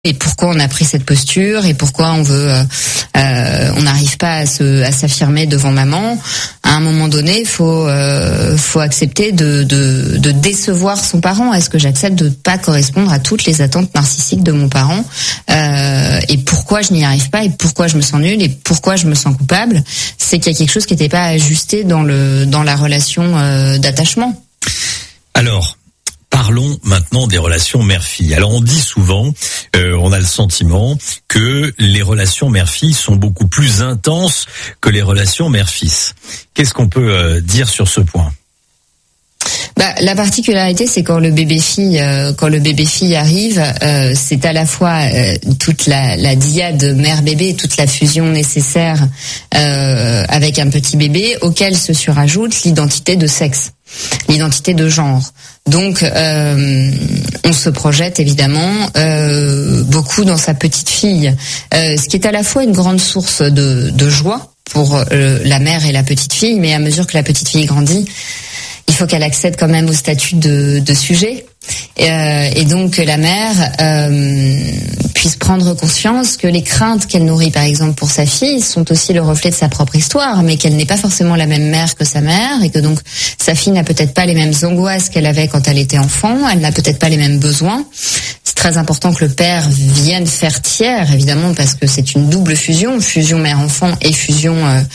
et pourquoi on a pris cette posture et pourquoi on n'arrive pas à s'affirmer devant maman. À un moment donné, faut accepter de décevoir son parent. Est-ce que j'accepte de pas correspondre à toutes les attentes narcissiques de mon parent, et pourquoi je n'y arrive pas et pourquoi je me sens nulle et pourquoi je me sens coupable? C'est qu'il y a quelque chose qui n'était pas ajusté dans la relation d'attachement. Alors, parlons maintenant des relations mère-fille. Alors on dit souvent, on a le sentiment que les relations mère-fille sont beaucoup plus intenses que les relations mère-fils. Qu'est-ce qu'on peut dire sur ce point ? La particularité, c'est quand le bébé fille arrive, c'est à la fois toute la dyade mère-bébé et toute la fusion nécessaire avec un petit bébé, auquel se surajoute l'identité de sexe, l'identité de genre. Donc, on se projette évidemment beaucoup dans sa petite fille, ce qui est à la fois une grande source de joie pour la mère et la petite fille, mais à mesure que la petite fille grandit, il faut qu'elle accède quand même au statut de sujet. Et donc que la mère puisse prendre conscience que les craintes qu'elle nourrit par exemple pour sa fille sont aussi le reflet de sa propre histoire, mais qu'elle n'est pas forcément la même mère que sa mère, et que donc sa fille n'a peut-être pas les mêmes angoisses qu'elle avait quand elle était enfant, elle n'a peut-être pas les mêmes besoins. C'est très important que le père vienne faire tiers, évidemment, parce que c'est une double fusion mère-enfant et fusion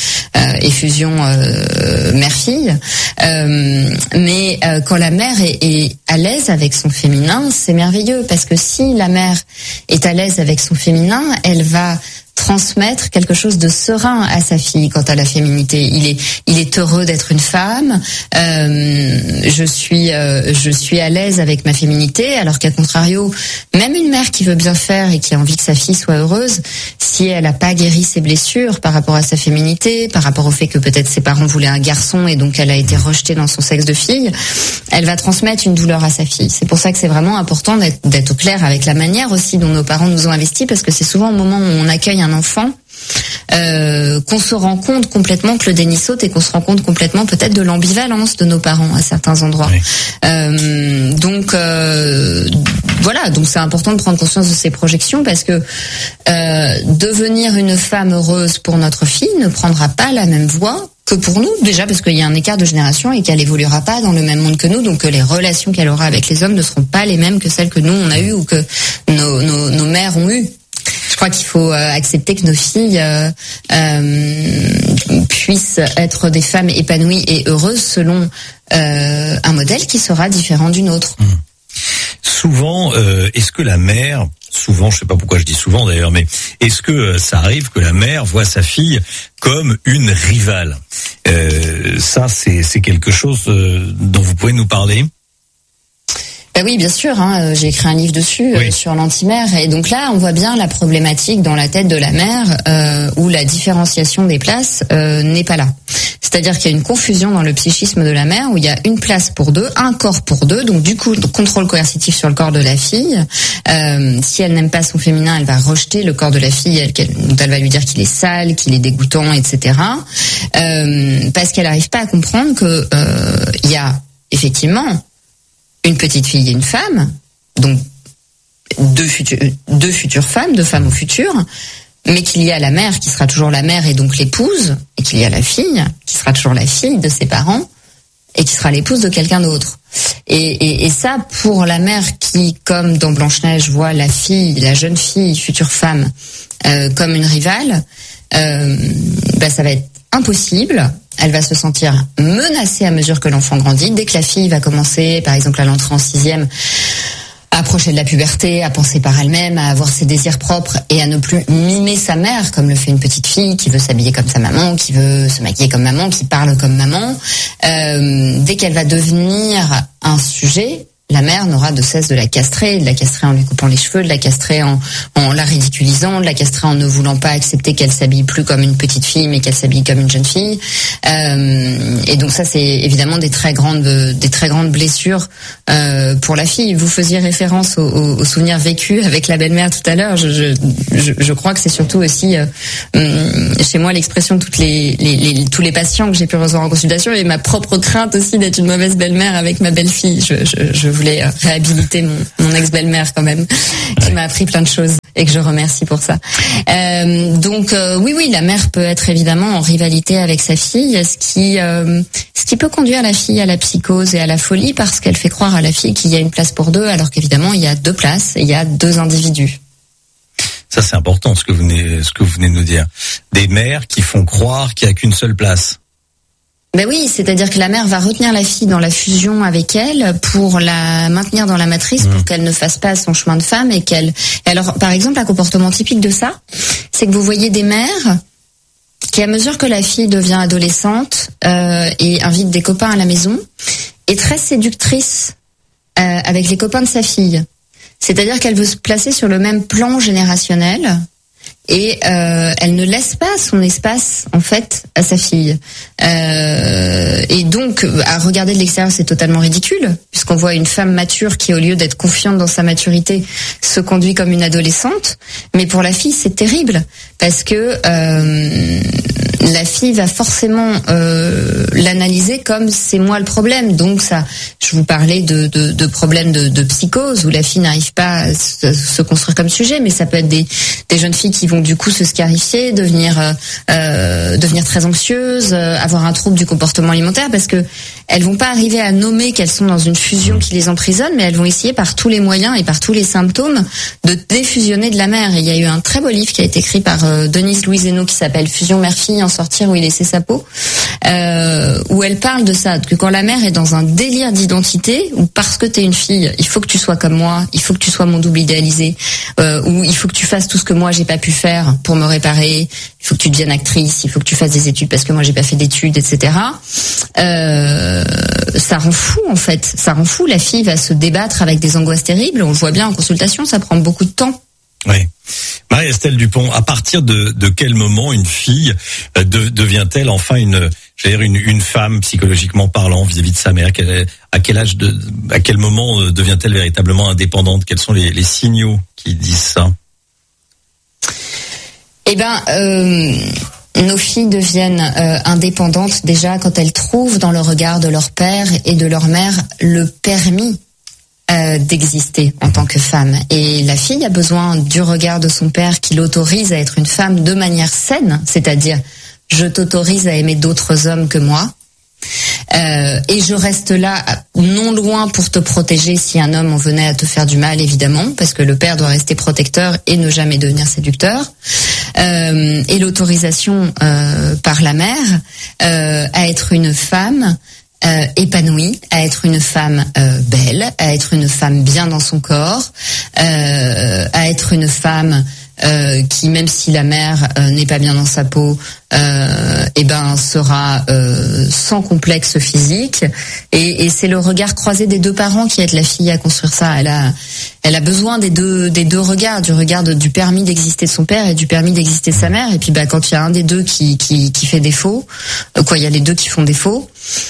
mère-fille. Mais quand la mère est à l'aise avec son féminin, c'est merveilleux, parce que si la mère est à l'aise avec son féminin, elle va transmettre quelque chose de serein à sa fille quant à la féminité. Il est heureux d'être une femme. Je suis à l'aise avec ma féminité, alors qu'à contrario, même une mère qui veut bien faire et qui a envie que sa fille soit heureuse, si elle n'a pas guéri ses blessures par rapport à sa féminité, par rapport au fait que peut-être ses parents voulaient un garçon et donc elle a été rejetée dans son sexe de fille, elle va transmettre une douleur à sa fille. C'est pour ça que c'est vraiment important d'être au clair avec la manière aussi dont nos parents nous ont investis, parce que c'est souvent au moment où on accueille un enfant qu'on se rend compte complètement que le déni saute, et qu'on se rend compte complètement peut-être de l'ambivalence de nos parents à certains endroits. Oui. Donc c'est important de prendre conscience de ces projections, parce que devenir une femme heureuse pour notre fille ne prendra pas la même voie que pour nous, déjà parce qu'il y a un écart de génération et qu'elle évoluera pas dans le même monde que nous, donc les relations qu'elle aura avec les hommes ne seront pas les mêmes que celles que nous on a eues ou que nos mères ont eues. Je crois qu'il faut accepter que nos filles puissent être des femmes épanouies et heureuses selon un modèle qui sera différent d'une autre. Souvent, est-ce que la mère, souvent, je sais pas pourquoi je dis souvent d'ailleurs, mais est-ce que ça arrive que la mère voit sa fille comme une rivale ? Ça, c'est quelque chose dont vous pouvez nous parler ? Oui, bien sûr, j'ai écrit un livre dessus, oui, sur l'anti-mère, et donc là on voit bien la problématique dans la tête de la mère, où la différenciation des places n'est pas là. C'est-à-dire qu'il y a une confusion dans le psychisme de la mère, où il y a une place pour deux, un corps pour deux, donc du coup contrôle coercitif sur le corps de la fille. Si elle n'aime pas son féminin, elle va rejeter le corps de la fille, elle va lui dire qu'il est sale, qu'il est dégoûtant, etc. Parce qu'elle n'arrive pas à comprendre que il y a effectivement une petite fille et une femme, donc deux futures femmes, deux femmes au futur, mais qu'il y a la mère qui sera toujours la mère et donc l'épouse, et qu'il y a la fille qui sera toujours la fille de ses parents et qui sera l'épouse de quelqu'un d'autre. Et ça, pour la mère qui, comme dans Blanche-Neige, voit la jeune fille, future femme, comme une rivale, ça va être impossible. Elle va se sentir menacée à mesure que l'enfant grandit. Dès que la fille va commencer, par exemple, à l'entrée en 6e, à approcher de la puberté, à penser par elle-même, à avoir ses désirs propres et à ne plus mimer sa mère, comme le fait une petite fille qui veut s'habiller comme sa maman, qui veut se maquiller comme maman, qui parle comme maman. Dès qu'elle va devenir un sujet, la mère n'aura de cesse de la castrer en lui coupant les cheveux, de la castrer en la ridiculisant, de la castrer en ne voulant pas accepter qu'elle s'habille plus comme une petite fille, mais qu'elle s'habille comme une jeune fille. Et donc ça, c'est évidemment des très grandes blessures pour la fille. Vous faisiez référence aux souvenirs vécus avec la belle-mère tout à l'heure. Je crois que c'est surtout aussi chez moi l'expression de tous les patients que j'ai pu recevoir en consultation, et ma propre crainte aussi d'être une mauvaise belle-mère avec ma belle-fille. Je vous voulais réhabiliter mon ex-belle-mère quand même, qui m'a appris plein de choses et que je remercie pour ça. Donc oui, la mère peut être évidemment en rivalité avec sa fille, ce qui peut conduire la fille à la psychose et à la folie parce qu'elle fait croire à la fille qu'il y a une place pour deux, alors qu'évidemment il y a deux places et il y a deux individus. Ça, c'est important, ce que vous venez de nous dire. Des mères qui font croire qu'il n'y a qu'une seule place. Ben oui, c'est-à-dire que la mère va retenir la fille dans la fusion avec elle pour la maintenir dans la matrice, pour qu'elle ne fasse pas son chemin de femme et qu'elle... Alors, par exemple, un comportement typique de ça, c'est que vous voyez des mères qui, à mesure que la fille devient adolescente et invite des copains à la maison, est très séductrice avec les copains de sa fille. C'est-à-dire qu'elle veut se placer sur le même plan générationnel et elle ne laisse pas son espace en fait à sa fille. Et donc, à regarder de l'extérieur, c'est totalement ridicule, puisqu'on voit une femme mature qui, au lieu d'être confiante dans sa maturité, se conduit comme une adolescente. Mais pour la fille, c'est terrible, parce que la fille va forcément l'analyser comme c'est moi le problème. Donc ça, je vous parlais de problèmes de psychose où la fille n'arrive pas à se construire comme sujet, mais ça peut être des jeunes filles qui vont du coup se scarifier, devenir très anxieuses, avoir un trouble du comportement alimentaire, parce que elles vont pas arriver à nommer qu'elles sont dans une fusion qui les emprisonne, mais elles vont essayer par tous les moyens et par tous les symptômes de défusionner de la mère. Et il y a eu un très beau livre qui a été écrit par Denise Louise Hénaud qui s'appelle Fusion mère-fille, en sortir où il laissait sa peau, où elle parle de ça, que quand la mère est dans un délire d'identité, ou parce que t'es une fille, il faut que tu sois comme moi, il faut que tu sois mon double idéalisé, ou il faut que tu fasses tout ce que moi j'ai pas pu faire pour me réparer, il faut que tu deviennes actrice, il faut que tu fasses des études parce que moi j'ai pas fait d'études, etc. Ça rend fou en fait, ça rend fou. La fille va se débattre avec des angoisses terribles. On le voit bien en consultation, ça prend beaucoup de temps. Oui. Marie-Estelle Dupont, à partir de quel moment une fille devient-elle enfin une femme psychologiquement parlant vis-à-vis de sa mère? À quel moment devient-elle véritablement indépendante? Quels sont les signaux qui disent ça? Nos filles deviennent indépendantes déjà quand elles trouvent dans le regard de leur père et de leur mère le permis d'exister en tant que femme. Et la fille a besoin du regard de son père qui l'autorise à être une femme de manière saine, c'est-à-dire je t'autorise à aimer d'autres hommes que moi. Et je reste là, non loin pour te protéger si un homme en venait à te faire du mal, évidemment, parce que le père doit rester protecteur et ne jamais devenir séducteur. Et l'autorisation par la mère à être une femme épanouie, à être une femme belle, à être une femme bien dans son corps, à être une femme qui, même si la mère n'est pas bien dans sa peau, sera sans complexe physique. Et c'est le regard croisé des deux parents qui aide la fille à construire ça. Elle a besoin des deux regards, du regard du permis d'exister de son père et du permis d'exister de sa mère. Et puis quand il y a un des deux qui fait défaut, il y a les deux qui font défaut,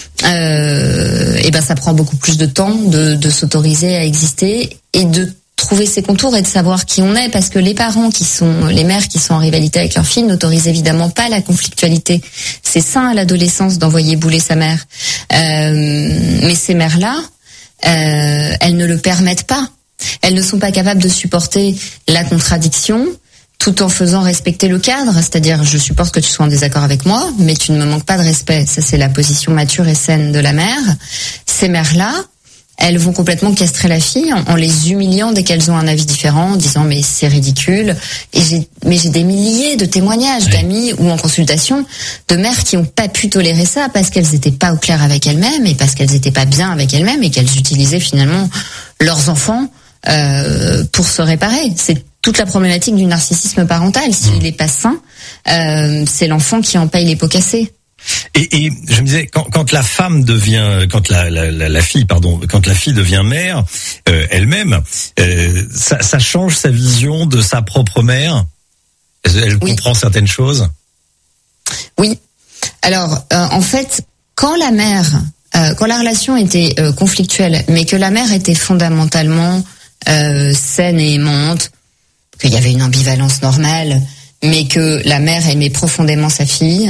ça prend beaucoup plus de temps de s'autoriser à exister et de trouver ses contours et de savoir qui on est, parce que les mères qui sont en rivalité avec leurs filles n'autorisent évidemment pas la conflictualité. C'est sain à l'adolescence d'envoyer bouler sa mère. Mais ces mères-là, elles ne le permettent pas. Elles ne sont pas capables de supporter la contradiction tout en faisant respecter le cadre, c'est-à-dire je supporte que tu sois en désaccord avec moi, mais tu ne me manques pas de respect. Ça, c'est la position mature et saine de la mère. Ces mères-là, elles vont complètement castrer la fille en les humiliant dès qu'elles ont un avis différent, en disant mais c'est ridicule. Et j'ai des milliers de témoignages d'amis ou en consultation de mères qui ont pas pu tolérer ça parce qu'elles étaient pas au clair avec elles-mêmes et parce qu'elles étaient pas bien avec elles-mêmes et qu'elles utilisaient finalement leurs enfants pour se réparer. C'est toute la problématique du narcissisme parental. S'il est pas sain, c'est l'enfant qui en paye les pots cassés. Et je me disais, quand la femme devient, quand la fille devient mère, elle-même, ça change sa vision de sa propre mère. Elle comprend certaines choses. Oui. Alors, en fait, quand la relation était conflictuelle, mais que la mère était fondamentalement saine et aimante, qu'il y avait une ambivalence normale, mais que la mère aimait profondément sa fille,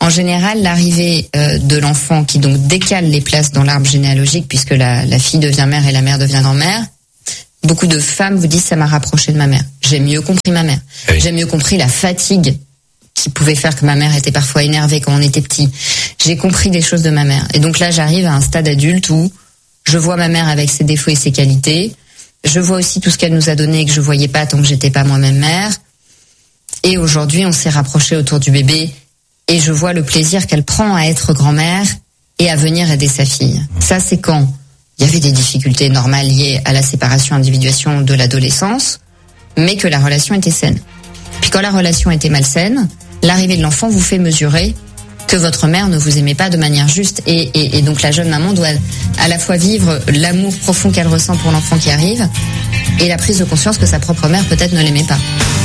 En général, l'arrivée de l'enfant qui donc décale les places dans l'arbre généalogique, puisque la fille devient mère et la mère devient grand-mère, beaucoup de femmes vous disent ça m'a rapproché de ma mère. J'ai mieux compris ma mère. Oui. J'ai mieux compris la fatigue qui pouvait faire que ma mère était parfois énervée quand on était petit. J'ai compris des choses de ma mère. Et donc là, j'arrive à un stade adulte où je vois ma mère avec ses défauts et ses qualités. Je vois aussi tout ce qu'elle nous a donné et que je voyais pas tant que j'étais pas moi-même mère. Et aujourd'hui, on s'est rapprochés autour du bébé et je vois le plaisir qu'elle prend à être grand-mère et à venir aider sa fille. Ça, c'est quand il y avait des difficultés normales liées à la séparation, individuation de l'adolescence, mais que la relation était saine. Puis quand la relation était malsaine, l'arrivée de l'enfant vous fait mesurer que votre mère ne vous aimait pas de manière juste. Et donc la jeune maman doit à la fois vivre l'amour profond qu'elle ressent pour l'enfant qui arrive et la prise de conscience que sa propre mère peut-être ne l'aimait pas.